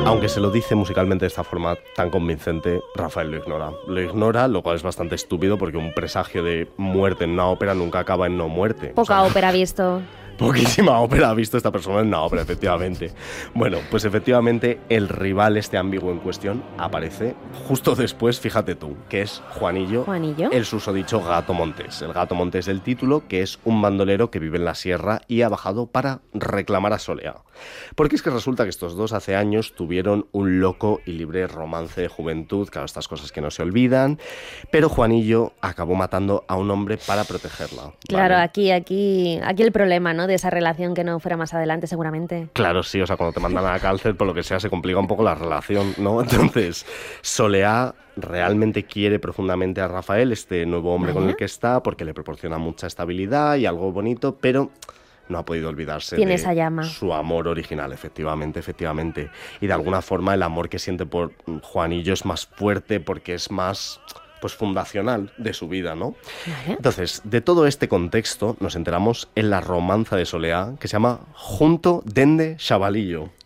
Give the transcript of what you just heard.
Aunque se lo dice musicalmente de esta forma tan convincente, Rafael lo ignora. Lo ignora, lo cual es bastante estúpido porque un presagio de muerte en una ópera nunca acaba en no muerte. Poca ópera ha visto. Poquísima ópera ha visto esta persona en una ópera, efectivamente. Bueno, pues efectivamente el rival este ambiguo en cuestión aparece justo después, fíjate tú, que es Juanillo, el susodicho Gato Montés. El Gato Montés del título, que es un bandolero que vive en la sierra y ha bajado para reclamar a Soleá. Porque es que resulta que estos dos hace años tuvieron un loco y libre romance de juventud, claro, estas cosas que no se olvidan, pero Juanillo acabó matando a un hombre para protegerla. ¿Vale? Claro, aquí el problema, ¿no?, de esa relación que no fuera más adelante, seguramente. Claro, sí, o sea, cuando te mandan a la cárcel, por lo que sea, se complica un poco la relación, ¿no? Entonces, Soleá realmente quiere profundamente a Rafael, este nuevo hombre con el que está, porque le proporciona mucha estabilidad y algo bonito, pero no ha podido olvidarse Tiene de esa llama. Su amor original, efectivamente. Y de alguna forma el amor que siente por Juanillo es más fuerte porque es más, pues, fundacional de su vida, ¿no? Vale. Entonces, de todo este contexto nos enteramos en la romanza de Soleá, que se llama Junto dende Chavalillo.